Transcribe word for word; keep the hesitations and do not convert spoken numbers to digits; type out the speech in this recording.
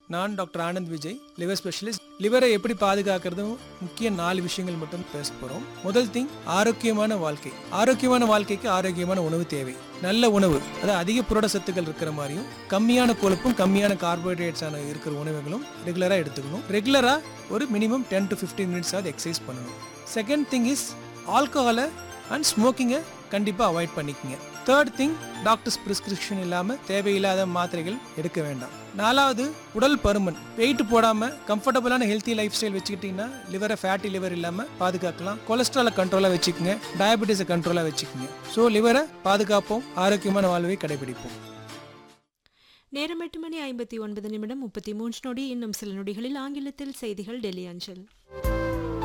நான் doctor Anand Vijay, liver specialist. லிவரை எப்படி பாதுகாக்கிறதும் முக்கிய நாலு விஷயங்கள் மட்டும் பேச போறோம். முதல் திங், ஆரோக்கியமான வாழ்க்கை. ஆரோக்கியமான வாழ்க்கைக்கு ஆரோக்கியமான உணவு தேவை. நல்ல உணவு, அதாவது அதிக புரத சத்துக்கள் இருக்கிற மாதிரியும் கம்மியான கொழுப்பும் கம்மியான கார்போஹைட்ரேட்ஸான இருக்கிற உணவுகளும் ரெகுலராக எடுத்துக்கணும். ரெகுலராக ஒரு minimum ten to fifteen minutes ஆகுது எக்ஸசைஸ் பண்ணணும். செகண்ட் திங் இஸ் ஆல்கஹாலை அண்ட் ஸ்மோக்கிங்கை கண்டிப்பாக அவாய்ட் பண்ணிக்கங்க. தேர்ட் திங், டாக்டர்ஸ் பிரிஸ்கிரிப்ஷன் இல்லாமல் தேவையில்லாத மாத்திரைகள் எடுக்க வேண்டாம். நாலாவது, உடல் பருமன். வெயிட் போடாமல் கம்ஃபர்டபுளான ஹெல்த்தி லைஃப் ஸ்டைல் வச்சுக்கிட்டிங்கன்னா லிவரை ஃபேட்டி லிவர் இல்லாமல் பாதுகாக்கலாம். கொலஸ்ட்ராலை கண்ட்ரோலாக வச்சுக்கோங்க, டயபெட்டிஸை கண்ட்ரோலாக வச்சுக்கோங்க. ஸோ லிவரை பாதுகாப்போம், ஆரோக்கியமான வாழ்வை கடைபிடிப்போம். நேரம் எட்டு மணி ஐம்பத்தி ஒன்பது நிமிடம் முப்பத்தி மூன்று நொடி. இன்னும் சில நொடிகளில் ஆங்கிலத்தில் செய்திகள் டெல்லி அஞ்சல்.